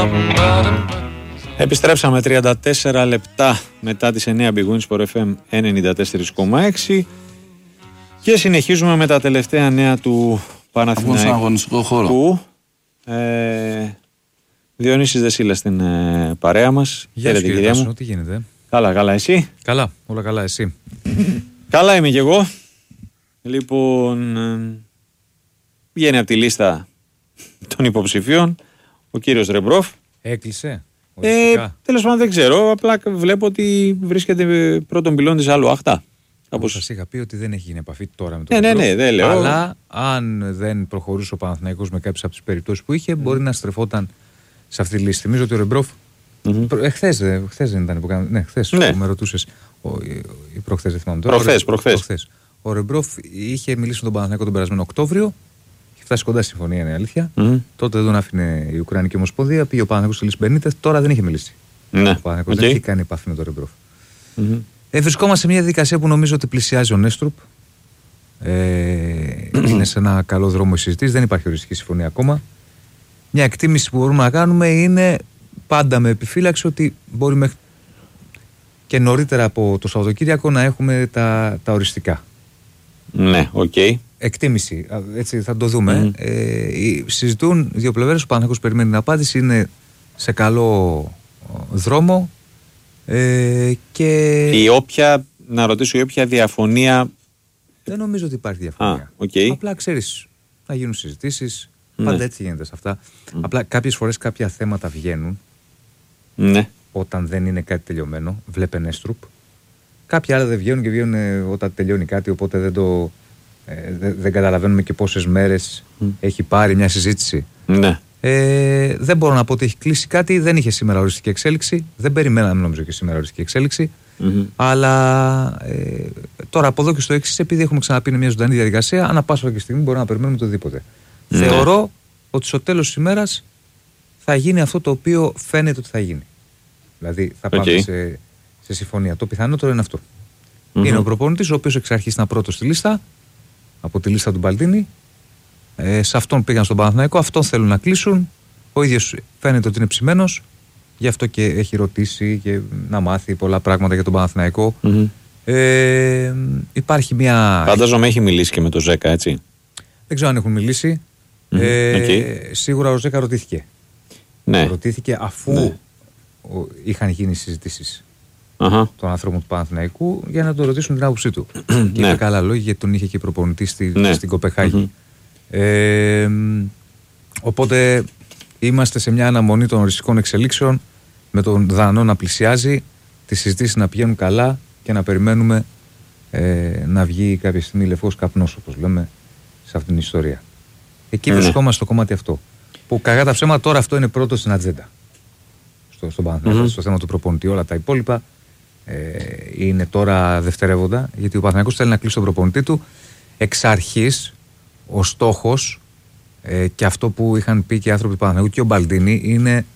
Επιστρέψαμε 34 λεπτά μετά τις 9 Big Win Sport FM 94,6 και συνεχίζουμε με τα τελευταία νέα του Παναθηναϊκού. Στον αγωνιστικό χώρο. Διονύσης Δεσίλας στην παρέα μας. Γεια σου κύριε Τάσο, τι γίνεται? Καλά, εσύ? Καλά, όλα καλά, εσύ? Καλά είμαι κι εγώ. Λοιπόν, βγαίνει από τη λίστα των υποψηφίων ο κύριος Ρεμπρόφ. Έκλεισε. Τέλος πάντων δεν ξέρω, απλά βλέπω ότι βρίσκεται πρώτον πυλών της άλλου αχτά. Όπως σας είχα πει ότι δεν έχει γίνει επαφή τώρα με τον Ναι, δεν λέω. Αλλά αν δεν προχωρούσε ο Παναθηναϊκός με κάποιες από τις περιπτώσεις που είχε, μπορεί να στρεφόταν σε αυτή τη λίστα. Θυμίζω ότι ο Ρεμπρόφ χθες δεν ήταν που κάναμε. Ναι, χθες με ρωτούσες. Ή προχθές, δεν θυμάμαι. Προχθές. Ο Ρεμπρόφ είχε μιλήσει με τον Παναθηναϊκό τον περασμένο Οκτώβριο. Είχε φτάσει κοντά στη συμφωνία, είναι αλήθεια. Τότε δεν τον άφηνε η Ουκρανική Ομοσπονδία. Πήγε ο Παναθηναϊκός στη λύση Μπενίτεθ. Τώρα δεν είχε μιλήσει. Ναι. Ο Παναθηναϊκός δεν είχε κάνει επαφή με τον Ρεμπρόφ. Βρισκόμαστε σε μια διαδικασία που νομίζω ότι πλησιάζει ο Νέστρουπ. Είναι σε ένα καλό δρόμο η συζήτηση. Δεν υπάρχει οριστική συμφωνία ακόμα. Μια εκτίμηση που μπορούμε να κάνουμε είναι πάντα με επιφύλαξη ότι μπορεί μέχρι και νωρίτερα από το Σαββατοκύριακο να έχουμε τα οριστικά. Ναι, οκ. Εκτίμηση, έτσι θα το δούμε. Συζητούν δύο πλευρές. Ο Παναθηναϊκός περιμένει την απάντηση. Είναι σε καλό δρόμο. Και να ρωτήσω η όποια διαφωνία. Δεν νομίζω ότι υπάρχει διαφωνία. Απλά ξέρεις, να γίνουν συζητήσεις. Πάντα έτσι γίνεται σε αυτά. Απλά κάποιες φορές κάποια θέματα βγαίνουν. Ναι. Όταν δεν είναι κάτι τελειωμένο. Βλέπε Νέστρουπ. Κάποια άλλα δεν βγαίνουν και βγαίνουν όταν τελειώνει κάτι. Οπότε δεν καταλαβαίνουμε και πόσες μέρες έχει πάρει μια συζήτηση. Ναι. Δεν μπορώ να πω ότι έχει κλείσει κάτι. Δεν είχε σήμερα οριστική εξέλιξη. Δεν περιμέναμε νομίζω και σήμερα οριστική εξέλιξη. Αλλά τώρα από εδώ και στο εξής, επειδή έχουμε ξαναπεί είναι μια ζωντανή διαδικασία, ανά πάσα και στιγμή μπορούμε να περιμένουμε το οτιδήποτε. Θεωρώ ότι στο τέλος της ημέρας θα γίνει αυτό το οποίο φαίνεται ότι θα γίνει. Δηλαδή θα πάμε σε συμφωνία. Το πιθανότερο είναι αυτό. Είναι ο προπονητής ο οποίος εξ αρχής ήταν πρώτος στη λίστα, από τη λίστα του Μπαλτίνη. Σε αυτόν πήγαν στον Παναθηναϊκό, αυτόν θέλουν να κλείσουν. Ο ίδιος φαίνεται ότι είναι ψημένος, γι' αυτό και έχει ρωτήσει και να μάθει πολλά πράγματα για τον Παναθηναϊκό. Υπάρχει μια. Φαντάζομαι έχει μιλήσει και με τον Ζέκα, έτσι. Δεν ξέρω αν έχουν μιλήσει. Σίγουρα ο Ζέκα ρωτήθηκε. Ναι. Ρωτήθηκε αφού είχαν γίνει συζητήσεις των άνθρωπων του Παναθηναϊκού για να το ρωτήσουν την άποψή του. Και είπε καλά λόγια γιατί τον είχε και προπονητή στην Κοπεχάγη. Οπότε είμαστε σε μια αναμονή των οριστικών εξελίξεων, με τον Δανό να πλησιάζει, τις συζητήσεις να πηγαίνουν καλά και να περιμένουμε να βγει κάποια στιγμή λευκός καπνός, όπως λέμε, σε αυτήν την ιστορία. Εκεί βρισκόμαστε στο κομμάτι αυτό. Που κακά τα ψέματα τώρα αυτό είναι πρώτο στην ατζέντα. Στον Παναθηναϊκό, στο θέμα του προπονητή. Όλα τα υπόλοιπα είναι τώρα δευτερεύοντα, γιατί ο Παναθηναϊκός θέλει να κλείσει τον προπονητή του. Εξ αρχής, ο στόχος και αυτό που είχαν πει και οι άνθρωποι του Παναθηναϊκού και ο Μπαλτίνη είναι